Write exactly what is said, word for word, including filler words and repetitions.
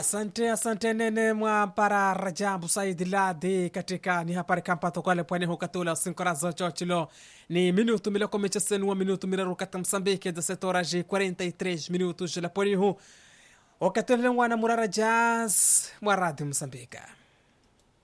Asante, asante nene mwa para Rajabu Said Ladi katika ni hapari kampato kwa lepwani hukatula sinkораzo chochilo ni minuto miloko mechesen wa minuto miraru kata Msambiki da setoraji quarenta e três minutos lepwani hu wakatule wana murara jazz mwa radio Msambika.